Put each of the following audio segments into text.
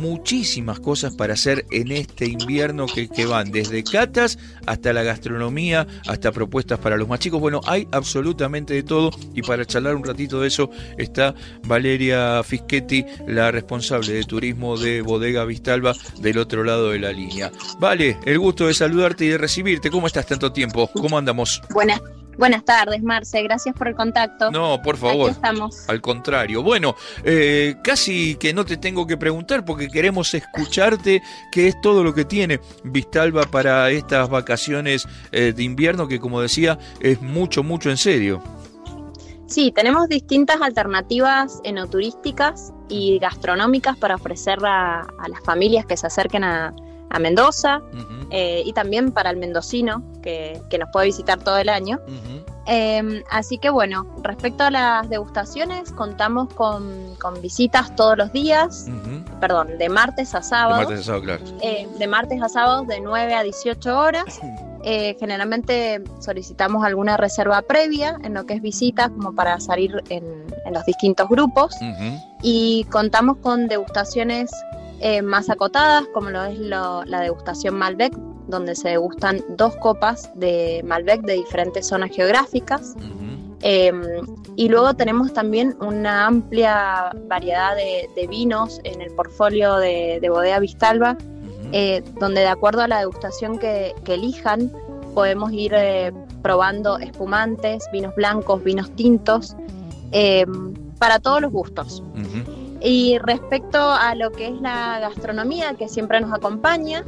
muchísimas cosas para hacer en este invierno que van desde catas hasta la gastronomía, hasta propuestas para los más chicos. Bueno, hay absolutamente de todo, y para charlar un ratito de eso está Valeria Fischetti, la responsable de turismo de Bodega Vistalba, del otro lado de la línea. Vale, el gusto de saludarte y de recibirte. ¿Cómo estás tanto tiempo? ¿Cómo andamos? Buenas tardes, Marce. Gracias por el contacto. No, por favor. Aquí estamos. Al contrario. Bueno, casi que no te tengo que preguntar porque queremos escucharte qué es todo lo que tiene Vistalba para estas vacaciones de invierno, que como decía, es mucho en serio. Sí, tenemos distintas alternativas enoturísticas y gastronómicas para ofrecer a las familias que se acerquen a Mendoza, y también para el mendocino que nos puede visitar todo el año. Así que bueno, respecto a las degustaciones, contamos con visitas todos los días, de martes a sábado. De martes a sábado, claro. De martes a sábado de 9 a 18 horas. Generalmente solicitamos alguna reserva previa en lo que es visita, como para salir en los distintos grupos. Y contamos con degustaciones más acotadas, como lo es la degustación Malbec, donde se degustan 2 copas de Malbec de diferentes zonas geográficas. Y luego tenemos también una amplia variedad de vinos en el portfolio de Bodega Vistalba, donde de acuerdo a la degustación que elijan, podemos ir probando espumantes, vinos blancos, vinos tintos, para todos los gustos. Y respecto a lo que es la gastronomía, que siempre nos acompaña,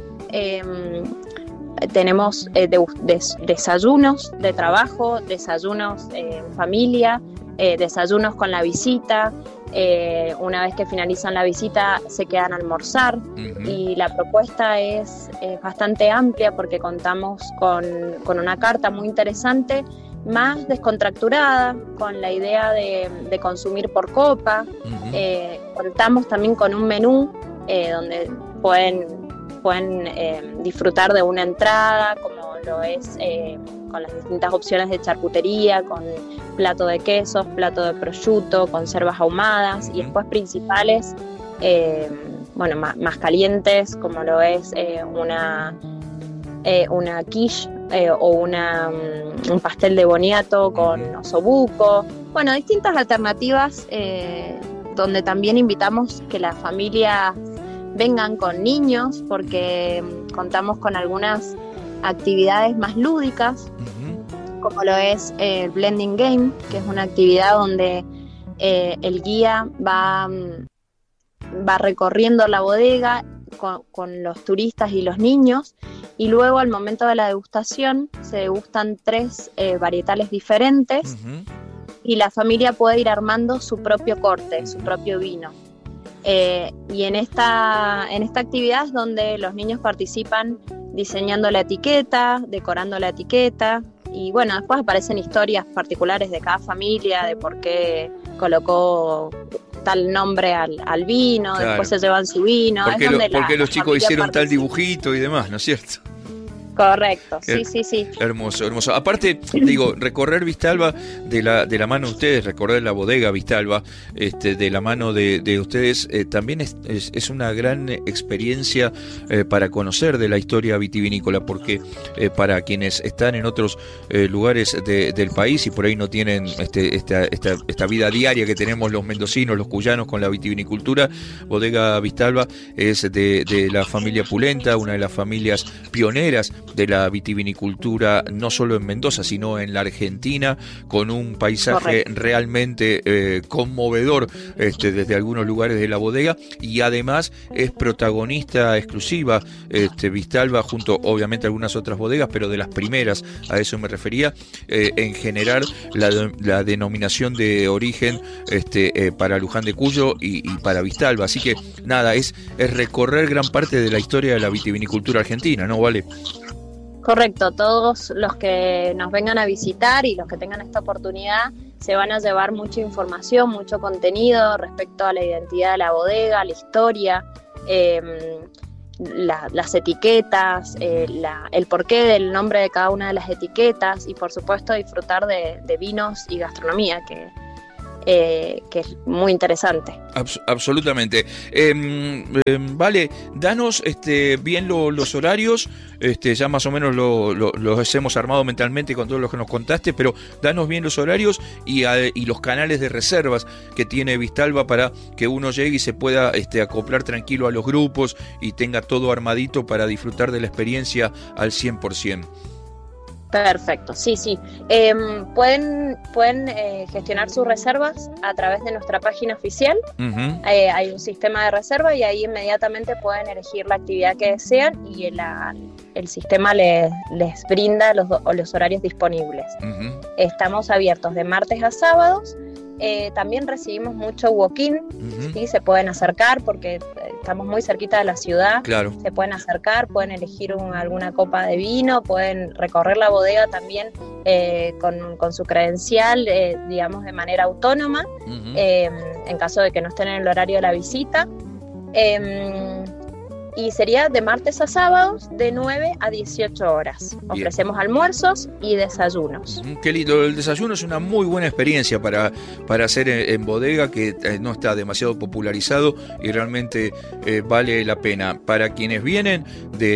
tenemos desayunos de trabajo, desayunos en familia, desayunos con la visita. Una vez que finalizan la visita se quedan a almorzar. Y la propuesta es bastante amplia porque contamos con una carta muy interesante, más descontracturada, con la idea de consumir por copa. Contamos también con un menú donde pueden disfrutar de una entrada, como lo es con las distintas opciones de charcutería, con plato de quesos, plato de prosciutto, conservas ahumadas, y después principales, más calientes, como lo es una quiche o un pastel de boniato con osobuco. Bueno, distintas alternativas, donde también invitamos que las familias vengan con niños, porque contamos con algunas actividades más lúdicas, como lo es el Blending Game, que es una actividad donde el guía va recorriendo la bodega con los turistas y los niños, y luego al momento de la degustación se degustan 3 varietales diferentes, y la familia puede ir armando su propio corte, su propio vino. Y en esta actividad es donde los niños participan diseñando la etiqueta, decorando la etiqueta, y bueno, después aparecen historias particulares de cada familia, de por qué colocó tal nombre al vino, claro. Después se llevan su vino. ¿Por qué los chicos hicieron tal dibujito y demás, ¿no es cierto? Correcto, sí. Hermoso. Aparte, digo, recorrer Vistalba de la mano de ustedes, recorrer la bodega Vistalba, de la mano de ustedes, también es una gran experiencia para conocer de la historia vitivinícola, porque para quienes están en otros lugares del país y por ahí no tienen esta vida diaria que tenemos los mendocinos, los cuyanos con la vitivinicultura, Bodega Vistalba es de la familia Pulenta, una de las familias pioneras de la vitivinicultura, no solo en Mendoza, sino en la Argentina, con un paisaje realmente conmovedor desde algunos lugares de la bodega, y además es protagonista exclusiva Vistalba, junto obviamente a algunas otras bodegas, pero de las primeras, a eso me refería, en generar la denominación de origen para Luján de Cuyo y para Vistalba. Así que nada, es recorrer gran parte de la historia de la vitivinicultura argentina, ¿no, Vale? Correcto, todos los que nos vengan a visitar y los que tengan esta oportunidad se van a llevar mucha información, mucho contenido respecto a la identidad de la bodega, la historia, las etiquetas, el porqué del nombre de cada una de las etiquetas, y por supuesto disfrutar de vinos y gastronomía, que que es muy interesante. Absolutamente. Vale, danos bien los horarios, ya más o menos los hemos armado mentalmente con todo lo que nos contaste, pero danos bien los horarios y los canales de reservas que tiene Vistalba para que uno llegue y se pueda acoplar tranquilo a los grupos y tenga todo armadito para disfrutar de la experiencia al 100%. Perfecto, sí. Pueden gestionar sus reservas a través de nuestra página oficial. Uh-huh. Hay un sistema de reserva y ahí inmediatamente pueden elegir la actividad que desean y el sistema les brinda los horarios disponibles. Uh-huh. Estamos abiertos de martes a sábados. También recibimos mucho walk-in, uh-huh. ¿sí? Se pueden acercar porque estamos muy cerquita de la ciudad. Claro. Se pueden acercar, pueden elegir alguna copa de vino, pueden recorrer la bodega también con su credencial, digamos, de manera autónoma, uh-huh. En caso de que no estén en el horario de la visita. Y sería de martes a sábados de 9 a 18 horas. Bien. Ofrecemos almuerzos y desayunos. Qué lindo, el desayuno es una muy buena experiencia para hacer en bodega, que no está demasiado popularizado y realmente vale la pena. Para quienes vienen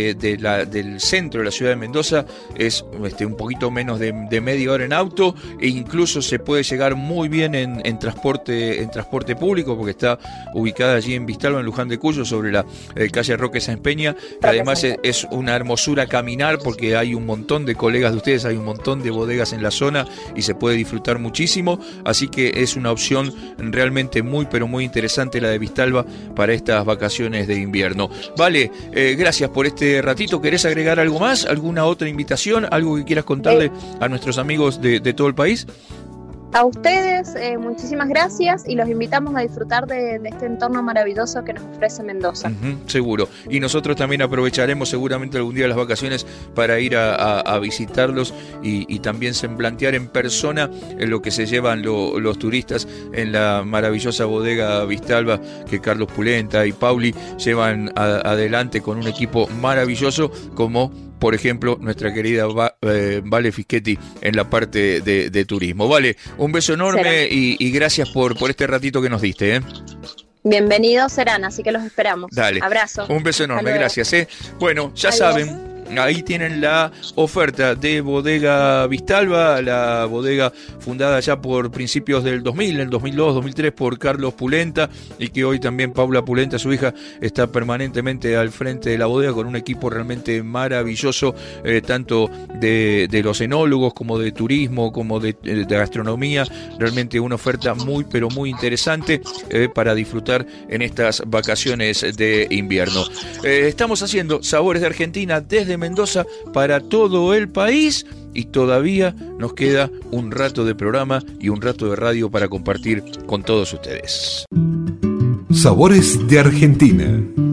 del centro de la ciudad de Mendoza es un poquito menos de media hora en auto, e incluso se puede llegar muy bien en transporte público, porque está ubicada allí en Vistalba, en Luján de Cuyo, sobre la calle Roque Sáenz Peña, que además es una hermosura caminar porque hay un montón de colegas de ustedes, hay un montón de bodegas en la zona y se puede disfrutar muchísimo, así que es una opción realmente muy pero muy interesante la de Vistalba para estas vacaciones de invierno. Vale, gracias por este ratito. ¿Querés agregar algo más? ¿Alguna otra invitación? ¿Algo que quieras contarle a nuestros amigos de todo el país? A ustedes, muchísimas gracias y los invitamos a disfrutar de este entorno maravilloso que nos ofrece Mendoza. Uh-huh, seguro. Y nosotros también aprovecharemos seguramente algún día las vacaciones para ir a visitarlos y también semblantear en persona en lo que se llevan los turistas en la maravillosa bodega Vistalba que Carlos Pulenta y Pauli llevan adelante con un equipo maravilloso como, por ejemplo, nuestra querida Vale Fischetti en la parte de turismo. Vale, un beso enorme y gracias por este ratito que nos diste. Bienvenidos serán, así que los esperamos. Dale. Abrazo. Un beso enorme, gracias. Bueno, ya saben. Ahí tienen la oferta de Bodega Vistalba, la bodega fundada ya por principios del 2000, en el 2002, 2003 por Carlos Pulenta, y que hoy también Paula Pulenta, su hija, está permanentemente al frente de la bodega con un equipo realmente maravilloso, tanto de los enólogos como de turismo, como de gastronomía. Realmente una oferta muy pero muy interesante para disfrutar en estas vacaciones de invierno. Estamos haciendo Sabores de Argentina desde Mendoza para todo el país y todavía nos queda un rato de programa y un rato de radio para compartir con todos ustedes. Sabores de Argentina.